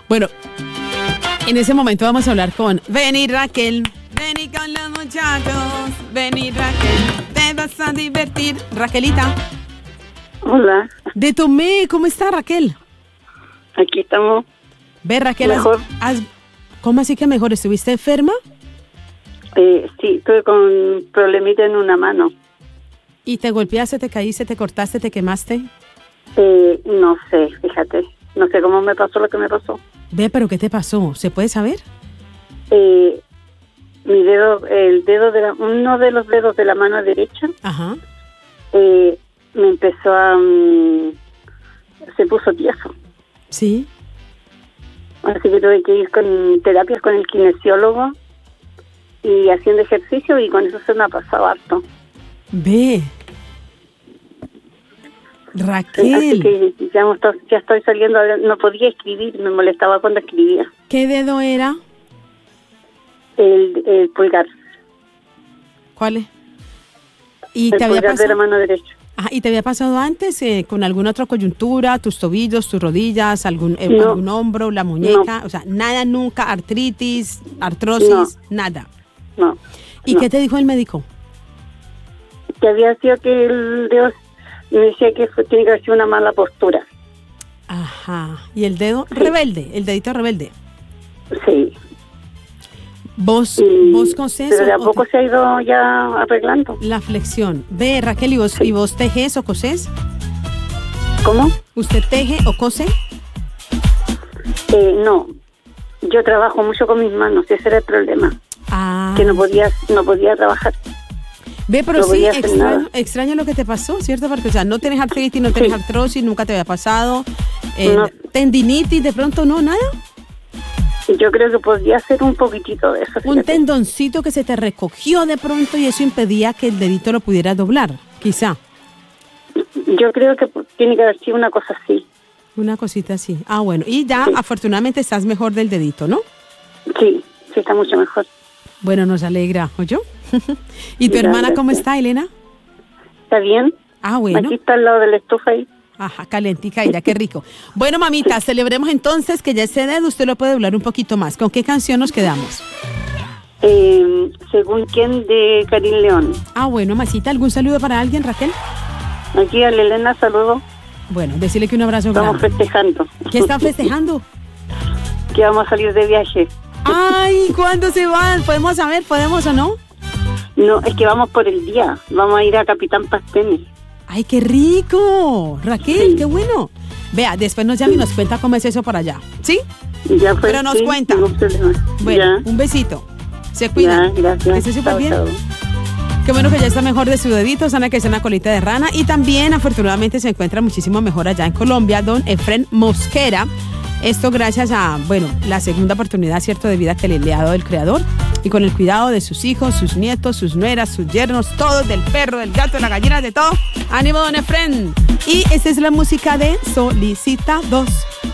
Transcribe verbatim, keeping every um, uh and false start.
Bueno, en ese momento vamos a hablar con Vení Raquel, vení con los muchachos, vení Raquel, te vas a divertir. Raquelita. Hola. De Tomé, ¿cómo está Raquel? Aquí estamos. Ve Raquel, mejor. Has, has, ¿cómo así que mejor? ¿Estuviste enferma? Eh, sí, estuve con problemita en una mano. ¿Y te golpeaste, te caíste, te cortaste, te quemaste? Eh, no sé, fíjate. No sé cómo me pasó lo que me pasó. Ve, pero ¿qué te pasó? ¿Se puede saber? Eh, mi dedo, el dedo de la, uno de los dedos de la mano derecha. Ajá. Eh, me empezó a... Um, se puso tieso. Sí. Así que tuve que ir con terapias con el kinesiólogo y haciendo ejercicio, y con eso se me ha pasado harto. Ve. Raquel. Así que ya, ya estoy saliendo, no podía escribir, me molestaba cuando escribía. ¿Qué dedo era? El, el pulgar. ¿Cuál es? ¿Y el te había pulgar pasado? de la mano derecha. Ajá, ¿y te había pasado antes eh, con alguna otra coyuntura, tus tobillos, tus rodillas, algún, eh, no. algún hombro, la muñeca? No. O sea, nada nunca, artritis, artrosis, no. nada. No. ¿Y no. qué te dijo el médico? Que había sido que el dedo, me decía que fue, tiene que haber sido una mala postura. Ajá. ¿Y el dedo sí. rebelde? ¿El dedito rebelde? Sí. ¿Vos, y, vos cosés? Pero de a o, poco te... se ha ido ya arreglando. La flexión. Ve, Raquel, ¿y vos, sí. ¿y vos tejes o cosés? ¿Cómo? ¿Usted teje o cose? Eh, no. Yo trabajo mucho con mis manos, ese era el problema. Ah. Que no podía, no podía trabajar. Ve, pero no sí, extraño, extraño lo que te pasó, ¿cierto? Porque, o sea, no tienes artritis, no tienes sí. artrosis, nunca te había pasado. Eh, no. Tendinitis, de pronto, ¿no? ¿Nada? Yo creo que podía ser un poquitito de eso. Un fíjate. tendoncito que se te recogió de pronto y eso impedía que el dedito lo pudiera doblar, quizá. Yo creo que tiene que haber sido una cosa así. Una cosita así. Ah, bueno. Y ya, sí. afortunadamente, estás mejor del dedito, ¿no? Sí, sí, está mucho mejor. Bueno, nos alegra, ¿oyó? ¿Y tu Gracias. hermana cómo está, Elena? Está bien. Ah, bueno. Aquí está al lado de la estufa ahí. Ajá, calentica ella, qué rico. Bueno, mamita, sí. celebremos entonces que ya ese dedo usted lo puede doblar un poquito más. ¿Con qué canción nos quedamos? Eh, según quién, de Karin León. Ah, bueno, masita, ¿algún saludo para alguien, Raquel? Aquí a Elena, saludo. Bueno, decirle que un abrazo Estamos grande. festejando. ¿Qué están festejando? Que vamos a salir de viaje. Ay, ¿cuándo se van? ¿Podemos saber? ¿Podemos o no? No, es que vamos por el día. Vamos a ir a Capitán Pastenes. ¡Ay, qué rico! Raquel, sí. qué bueno. Vea, después nos llama sí. y nos cuenta cómo es eso por allá. ¿Sí? Ya fue. Pero nos sí, cuenta. No bueno, ya. un besito. Se cuida. Ya, gracias. Que esté súper bien. Chao. Qué bueno que ya está mejor de su dedito, sana que es una colita de rana. Y también, afortunadamente, se encuentra muchísimo mejor allá en Colombia, don Efren Mosquera. Esto gracias a, bueno, la segunda oportunidad, cierto, de vida que le ha dado el Creador. Y con el cuidado de sus hijos, sus nietos, sus nueras, sus yernos, todos, del perro, del gato, de la gallina, de todo. ¡Ánimo, don Efren! Y esta es la música de Solicita dos.